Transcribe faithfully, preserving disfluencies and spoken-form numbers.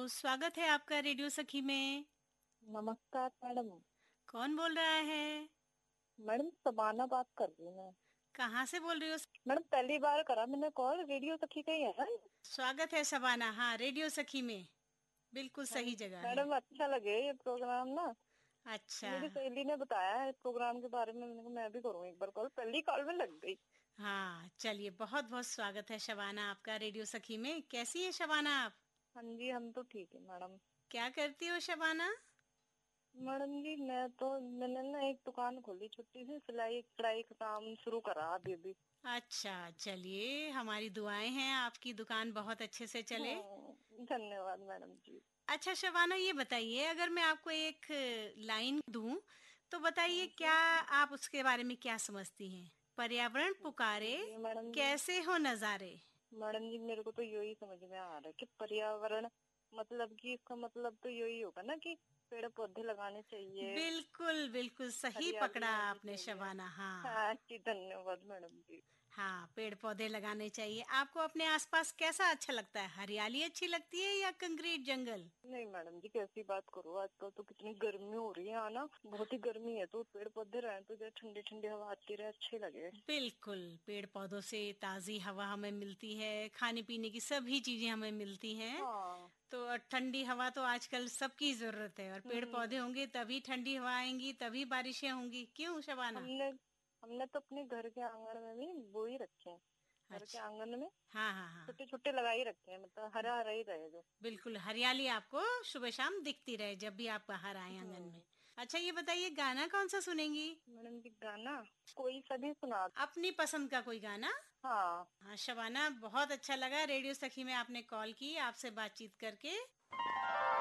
स्वागत है आपका रेडियो सखी में। नमस्कार मैडम। कौन बोल रहा है? मैडम सबाना बात कर रही हूँ मैं। कहाँ से बोल रही हो? मैडम पहली बार करा मैंने कॉल, रेडियो सखी का ही है ना? स्वागत है शबाना, हाँ रेडियो सखी में। बिल्कुल हाँ सही जगह है। मैडम, अच्छा लगे ये प्रोग्राम ना। अच्छा। मेरी सहेली ने बताया है इस प्रोग्राम के बारे में, मैंने कहा मैं भी करूँ एक बार कॉल, पहली कॉल में लग गई। हाँ चलिए, बहुत बहुत स्वागत है शबाना आपका रेडियो सखी में। कैसी है शबाना आप? हाँ जी, हम तो ठीक है मैडम। क्या करती हो शबाना? मैडम जी मैं तो मैंने ना एक दुकान खोली छोटी सी, सिलाई कढ़ाई का काम शुरू करा अभी अभी। अच्छा चलिए, हमारी दुआएं हैं आपकी दुकान बहुत अच्छे से चले। हाँ धन्यवाद मैडम जी। अच्छा शबाना, ये बताइए, अगर मैं आपको एक लाइन दूं तो बताइए हाँ क्या जी। आप उसके बारे में क्या समझती हैं? पर्यावरण पुकारे, जी मैडम जी। कैसे हो नजारे। मैडम जी मेरे को तो यही समझ में आ रहा है कि पर्यावरण मतलब कि इसका मतलब तो यही होगा ना कि पेड़ पौधे लगाने चाहिए, बिल्कुल बिल्कुल सही हरियाली पकड़ा होनी आपने चाहिए। शबाना, हाँ। हाँ जी, धन्यवाद मैडम जी। हाँ, पेड़ पौधे लगाने चाहिए। आपको अपने आसपास कैसा अच्छा लगता है? हरियाली अच्छी लगती है या कंक्रीट जंगल? नहीं मैडम जी, कैसी बात करो, आजकल तो कितनी गर्मी हो रही है, है ना? बहुत ही गर्मी है, तो पेड़ पौधे रहे तो जो ठंडी ठंडी हवा आती रहे, अच्छी लगे। बिल्कुल, पेड़ पौधों से ताजी हवा हमें मिलती है, खाने पीने की सभी चीजें हमें मिलती हैं। हाँ। तो और ठंडी हवा तो आजकल सबकी जरूरत है, और पेड़ पौधे हम्म। होंगे तभी ठंडी हवा आएंगी, तभी बारिशें होंगी। क्यों शबाना? हमने हमने तो अपने घर के आंगन में भी बो ही रखे हैं। घर के अच्छा। आंगन में हाँ हाँ हाँ। छोटे छोटे लगा ही रखे हैं, मतलब हरा हरा ही रहे जो। बिल्कुल, हरियाली आपको सुबह शाम दिखती रहे जब भी आप बाहर आए आंगन में। हम्म। अच्छा ये बताइए, गाना कौन सा सुनेंगी? मैडम जी गाना कोई सा भी सुना। अपनी पसंद का कोई गाना। हाँ। हाँ शबाना, बहुत अच्छा लगा रेडियो सखी में आपने कॉल की, आपसे बातचीत करके।